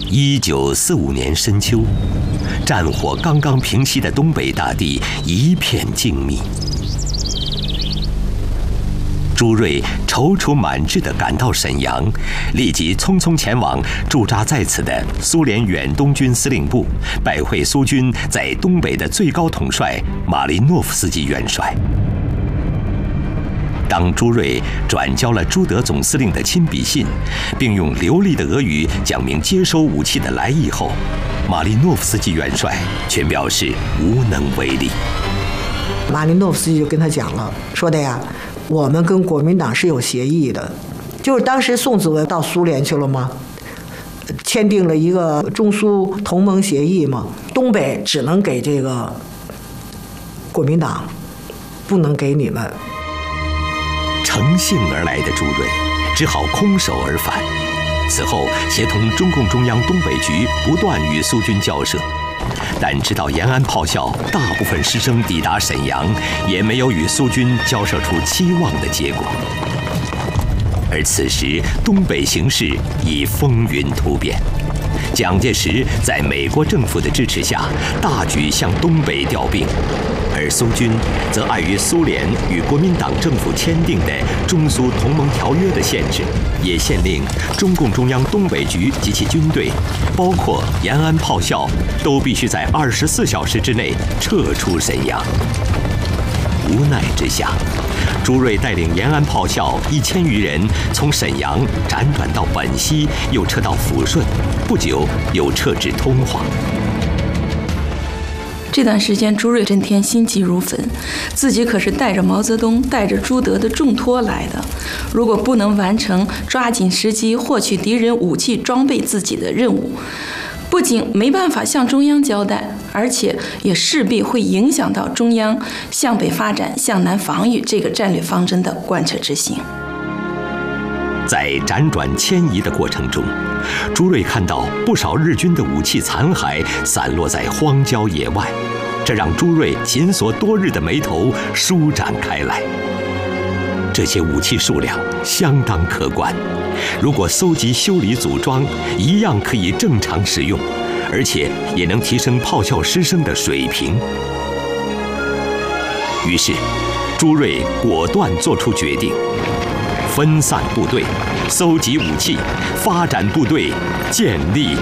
1945年深秋，战火刚刚平息的东北大地一片静谧。朱瑞踌躇满志地赶到沈阳，立即匆匆前往驻扎在此的苏联远东军司令部，拜会苏军在东北的最高统帅马林诺夫斯基元帅。当朱瑞转交了朱德总司令的亲笔信，并用流利的俄语讲明接收武器的来意后，马林诺夫斯基元帅却表示无能为力。 马林诺夫斯基就跟他讲了，说的呀，我们跟国民党是有协议的，就是当时宋子文到苏联去了吗？签订了一个中苏同盟协议嘛，东北只能给这个国民党，不能给你们。 乘兴而来的朱瑞只好空手而返。此后，协同中共中央东北局不断与苏军交涉，但直到延安炮校大部分师生抵达沈阳，也没有与苏军交涉出期望的结果。而此时，东北形势已风云突变。蒋介石在美国政府的支持下，大举向东北调兵，而苏军则碍于苏联与国民党政府签订的中苏同盟条约的限制，也限令中共中央东北局及其军队，包括延安炮校，都必须在24小时之内撤出沈阳。无奈之下，朱瑞带领延安炮校1000余人从沈阳辗转到本溪，又撤到抚顺，不久又撤至通化。 这段时间，朱瑞整天心急如焚，自己可是带着毛泽东、带着朱德的重托来的。如果不能完成抓紧时机获取敌人武器装备自己的任务，不仅没办法向中央交代，而且也势必会影响到中央向北发展、向南防御这个战略方针的贯彻执行。 在辗转迁移的过程中，朱瑞看到不少日军的武器残骸散落在荒郊野外，这让朱瑞紧锁多日的眉头舒展开来。这些武器数量相当可观，如果搜集、修理、组装，一样可以正常使用，而且也能提升炮校师生的水平。于是，朱瑞果断做出决定：分散部队，搜集武器，发展部队，建立